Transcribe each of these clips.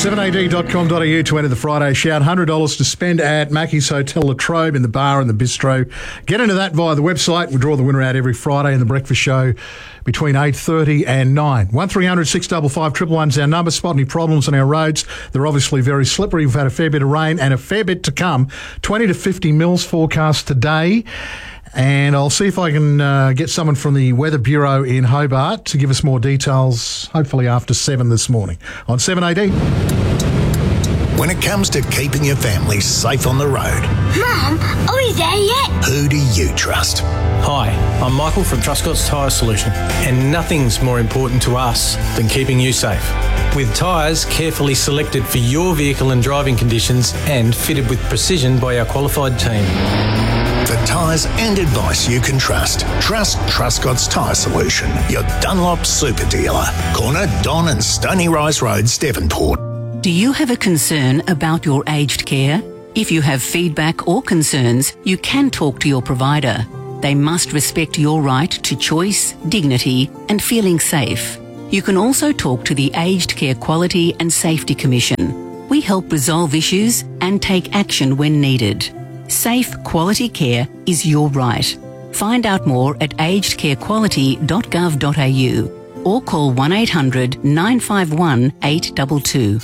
7ad.com.au to enter the Friday shout. $100 to spend at Mackey's Hotel La Trobe in the bar and the bistro. Get into that via the website. We draw the winner out every Friday in the breakfast show between 8:30 and 9. 1300 655 111 is our number. Spot any problems on our roads. They're obviously very slippery. We've had a fair bit of rain and a fair bit to come. 20 to 50 mils forecast today. And I'll see if I can get someone from the Weather Bureau in Hobart to give us more details, hopefully after 7 this morning on 7AD. When it comes to keeping your family safe on the road, Mum, are we there yet? who do you trust? Hi, I'm Michael from Truscott's Tyre Solution, and nothing's more important to us than keeping you safe. With tyres carefully selected for your vehicle and driving conditions and fitted with precision by our qualified team. For tyres and advice you can trust, trust Truscott's Tyre Solution, your Dunlop super dealer. Corner Don and Stony Rise Roads, Devonport. Do you have a concern about your aged care? If you have feedback or concerns, you can talk to your provider. They must respect your right to choice, dignity, and feeling safe. You can also talk to the Aged Care Quality and Safety Commission. We help resolve issues and take action when needed. Safe, quality care is your right. Find out more at agedcarequality.gov.au or call 1800 951 822.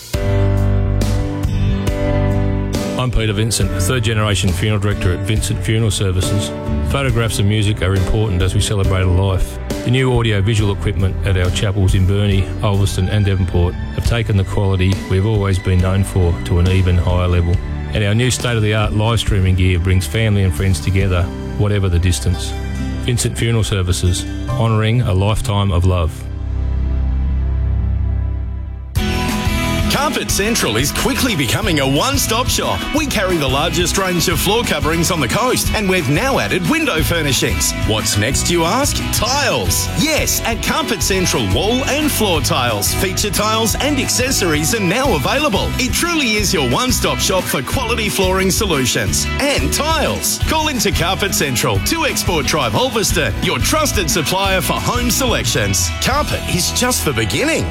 I'm Peter Vincent, third generation funeral director at Vincent Funeral Services. Photographs and music are important as we celebrate a life. The new audio-visual equipment at our chapels in Burnie, Ulverston and Devonport have taken the quality we've always been known for to an even higher level. And our new state-of-the-art live streaming gear brings family and friends together, whatever the distance. Vincent Funeral Services, honouring a lifetime of love. Carpet Central is quickly becoming a one-stop shop. We carry the largest range of floor coverings on the coast, and we've now added window furnishings. What's next, you ask? Tiles. Yes, at Carpet Central, wall and floor tiles, feature tiles and accessories are now available. It truly is your one-stop shop for quality flooring solutions and tiles. Call into Carpet Central, 2 Export Drive, Ulverston, your trusted supplier for home selections. Carpet is just the beginning.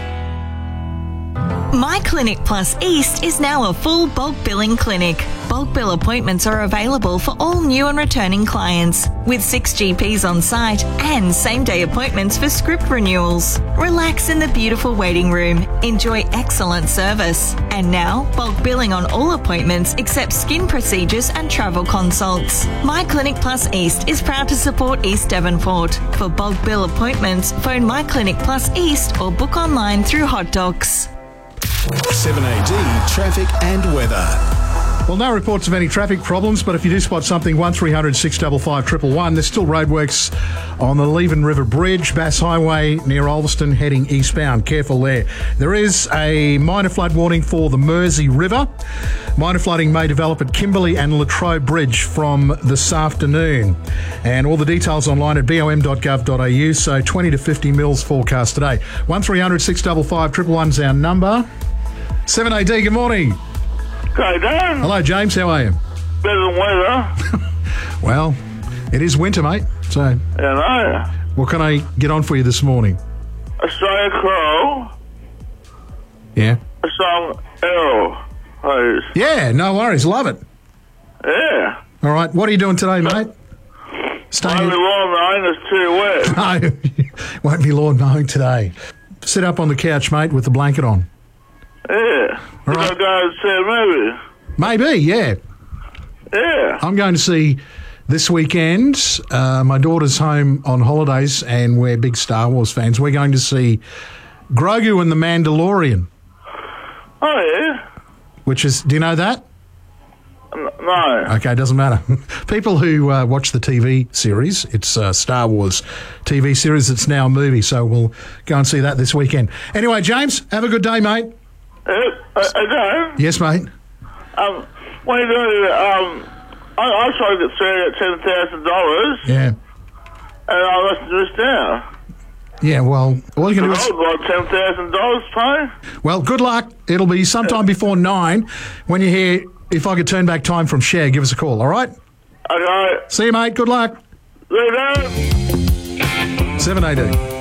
My Clinic Plus East is now a full bulk billing clinic. Bulk bill appointments are available for all new and returning clients, with 6 GPs on site and same-day appointments for script renewals. Relax in the beautiful waiting room. Enjoy excellent service. And now, bulk billing on all appointments except skin procedures and travel consults. My Clinic Plus East is proud to support East Devonport. For bulk bill appointments, phone My Clinic Plus East or book online through Hot Docs. 7AD traffic and weather. Well, no reports of any traffic problems, but if you do spot something, 1300 655 111. There's still roadworks on the Leven River Bridge, Bass Highway near Ulverston, heading eastbound. Careful there. There is a minor flood warning for the Mersey River. Minor flooding may develop at Kimberley and La Trobe Bridge from this afternoon. And all the details online at bom.gov.au. So 20 to 50 mils forecast today. 1300 655 111 is our number. 7AD, good morning. Go Dan. Hello, James. How are you? Better than weather. Well, it is winter, mate. So, Yeah, no. what can I get on for you this morning? Australia Crow. Yeah. A song Arrow. Please. Yeah, no worries. Love it. Yeah. All right. What are you doing today, mate? Staying Only lawn rain is too wet. No, won't be lawn mowing today. Sit up on the couch, mate, with the blanket on. Yeah. All You right. gonna go and see a movie? Maybe, yeah. Yeah. I'm going to see this weekend. My daughter's home on holidays, and we're big Star Wars fans. We're going to see Grogu and the Mandalorian, Oh, yeah? which is, do you know that? No. Okay, doesn't matter. People who watch the TV series, it's a Star Wars TV series. It's now a movie, so we'll go and see that this weekend. Anyway, James, have a good day, mate. Dan? Yes, mate. What are you doing? I tried to get through at $10,000, Yeah. and I must do this now. Yeah, well, all you can do I is... would like $10,000 pay. Well, good luck. It'll be sometime before 9. When you hear if I could turn back time from Cher, give us a call, all right? Okay. See you, mate. Good luck. See you, Dan. 7AD.